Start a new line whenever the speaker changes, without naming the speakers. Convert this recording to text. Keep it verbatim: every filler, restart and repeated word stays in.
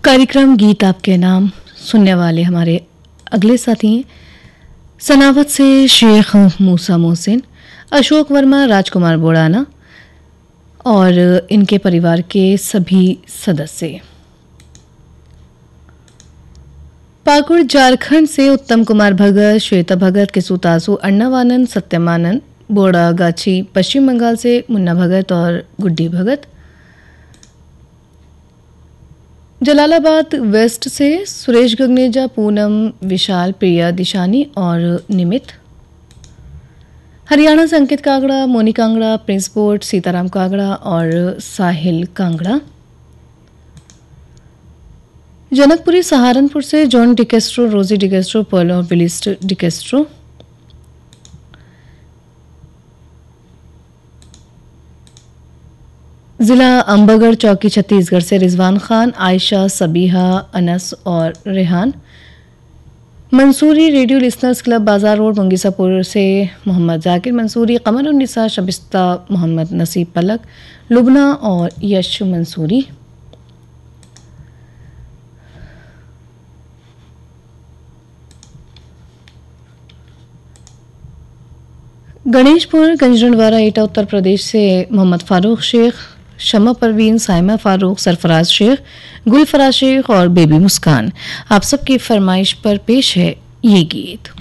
कार्यक्रम गीत आपके नाम सुनने वाले हमारे अगले साथी हैं सनावत से शेख मूसा मोहसिन, अशोक वर्मा, राजकुमार बोड़ाना और इनके परिवार के सभी सदस्य। पाकुड़ झारखंड से उत्तम कुमार भगत, श्वेता भगत, किसुतासु, अन्नावानंद, सत्यमानंद, बोड़ागाछी पश्चिम बंगाल से मुन्ना भगत और गुड्डी भगत। जलालाबाद वेस्ट से सुरेश गगनेजा, पूनम, विशाल, प्रिया, दिशानी और निमित। हरियाणा से अंकित कांगड़ा, मोनी कांगड़ा, प्रिंस बोट, सीताराम कांगड़ा और साहिल कांगड़ा। जनकपुरी सहारनपुर से जॉन डिकेस्ट्रो, रोजी डिकेस्ट्रो, पर्ल और विलिस्ट डिकेस्ट्रो। जिला अंबागढ़ चौकी छत्तीसगढ़ से रिजवान खान, आयशा, सबीहा, अनस और Rehan. Mansuri radio listeners club बाजार रोड मुंगीसापुर से मोहम्मद जाकिर मंसूरी, कमर उन्निसा, शबिस्ता, मोहम्मद नसीब पलक, लुबना और यश मंसूरी। गणेशपुर गंजरनवारा एटा उत्तर प्रदेश से मोहम्मद फारूक शेख, शमा परवीन, साइमा फारूक, सरफराज शेख, गुलफराज शेख और बेबी मुस्कान। आप सबकी फरमाइश पर पेश है ये गीत।